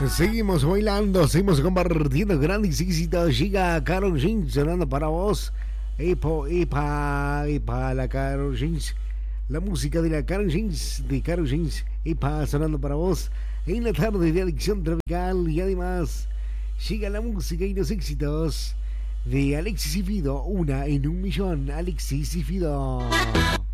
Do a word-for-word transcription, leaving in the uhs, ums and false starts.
Seguimos bailando, seguimos compartiendo grandes éxitos. Llega Karol G sonando para vos. Epo, epa, epa, la Karol G. La música de la Karol G, de Karol G, epa, sonando para vos. En la tarde de Adicción Tropical. Y además llega la música y los éxitos de Alexis y Fido. Una en un millón, Alexis y Fido.